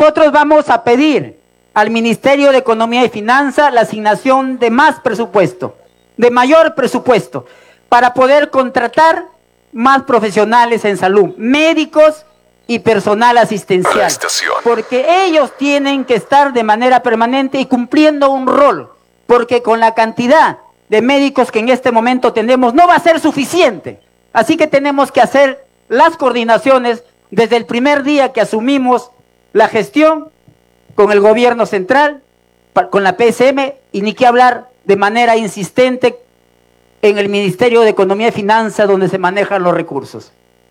nosotros vamos a pedir al Ministerio de Economía y Finanzas la asignación de más presupuesto, de mayor presupuesto, para poder contratar más profesionales en salud, médicos y personal asistencial, porque ellos tienen que estar de manera permanente y cumpliendo un rol, porque con la cantidad de médicos que en este momento tenemos no va a ser suficiente. Así que tenemos que hacer las coordinaciones desde el primer día que asumimos la gestión con el gobierno central, con la PSM, y ni que hablar de manera insistente en el Ministerio de Economía y Finanzas, donde se manejan los recursos.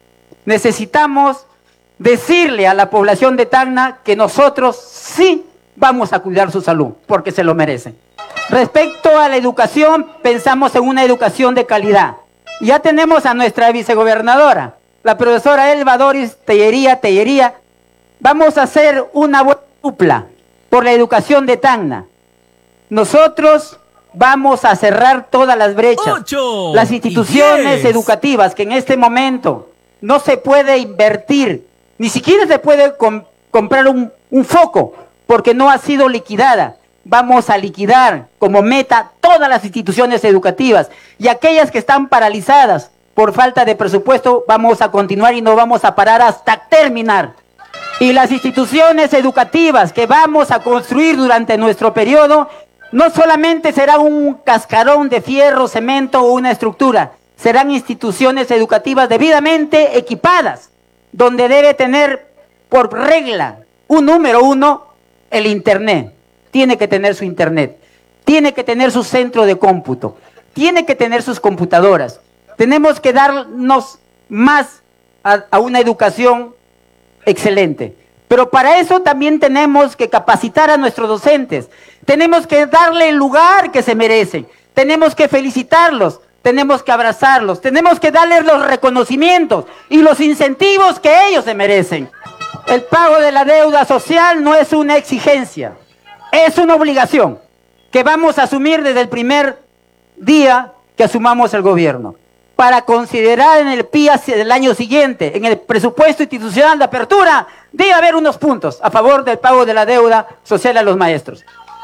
Necesitamos decirle a la población de Tacna que nosotros sí vamos a cuidar su salud, porque se lo merecen. Respecto a la educación, pensamos en una educación de calidad. Ya tenemos a nuestra vicegobernadora, la profesora Elba Doris Tellería. Vamos a hacer una buena dupla por la educación de Tacna. Nosotros vamos a cerrar todas las brechas. Las instituciones educativas que en este momento no se puede invertir, ni siquiera se puede comprar un foco, porque no ha sido liquidada. Vamos a liquidar como meta todas las instituciones educativas, y aquellas que están paralizadas por falta de presupuesto vamos a continuar y no vamos a parar hasta terminar. Y las instituciones educativas que vamos a construir durante nuestro periodo no solamente será un cascarón de fierro, cemento o una estructura, serán instituciones educativas debidamente equipadas, donde debe tener por regla número uno el Internet. Tiene que tener su Internet, tiene que tener su centro de cómputo, tiene que tener sus computadoras. Tenemos que darnos más a una educación excelente. Pero para eso también tenemos que capacitar a nuestros docentes. Tenemos que darle el lugar que se merecen. Tenemos que felicitarlos. Tenemos que abrazarlos. Tenemos que darles los reconocimientos y los incentivos que ellos se merecen. El pago de la deuda social no es una exigencia. Es una obligación que vamos a asumir desde el primer día que asumamos el gobierno, para considerar en el PIA del año siguiente, en el presupuesto institucional de apertura, debe haber unos puntos a favor del pago de la deuda social a los maestros.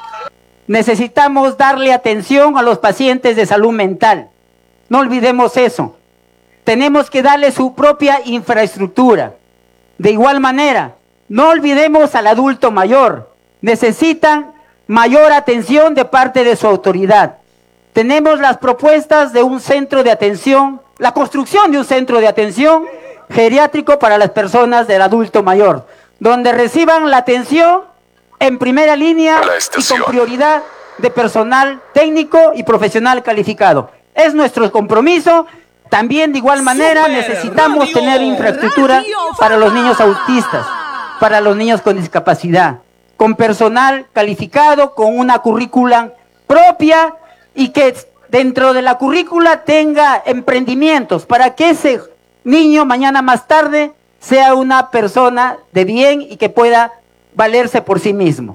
Necesitamos darle atención a los pacientes de salud mental. No olvidemos eso. Tenemos que darle su propia infraestructura. De igual manera, no olvidemos al adulto mayor. Necesitan mayor atención de parte de su autoridad. Tenemos las propuestas de un centro de atención, la construcción de un centro de atención geriátrico para las personas del adulto mayor, donde reciban la atención en primera línea y con prioridad de personal técnico y profesional calificado. Es nuestro compromiso. También de igual manera necesitamos tener infraestructura para los niños autistas, para los niños con discapacidad, con personal calificado, con una currícula propia, y que dentro de la currícula tenga emprendimientos para que ese niño mañana más tarde sea una persona de bien y que pueda valerse por sí mismo.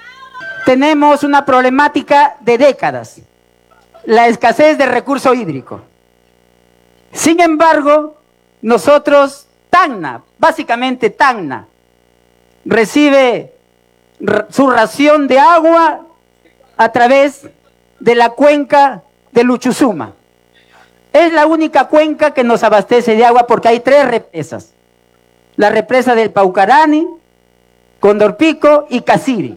Tenemos una problemática de décadas, la escasez de recurso hídrico. Sin embargo, nosotros, Tacna, básicamente Tacna, recibe su ración de agua a través de la cuenca de Luchusuma. Es la única cuenca que nos abastece de agua, porque hay 3 represas. La represa del Paucarani, Condorpico y Casiri.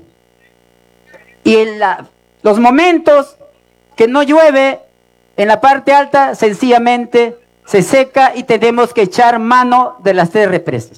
Y en los momentos que no llueve, en la parte alta sencillamente se seca y tenemos que echar mano de las 3 represas.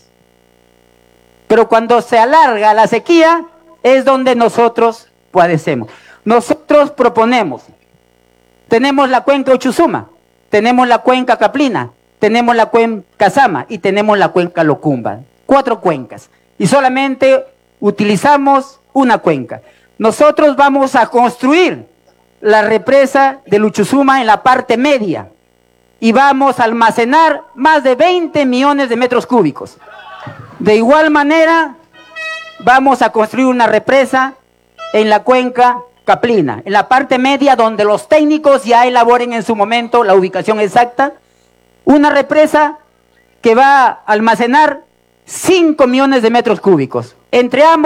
Pero cuando se alarga la sequía es donde nosotros padecemos. Nosotros proponemos, tenemos la cuenca Uchusuma, tenemos la cuenca Caplina, tenemos la cuenca Sama y tenemos la cuenca Locumba. 4 cuencas. Y solamente utilizamos una cuenca. Nosotros vamos a construir la represa de Luchusuma en la parte media y vamos a almacenar más de 20 millones de metros cúbicos. De igual manera, vamos a construir una represa en la cuenca Caplina, en la parte media, donde los técnicos ya elaboren en su momento la ubicación exacta, una represa que va a almacenar 5 millones de metros cúbicos. Entre ambos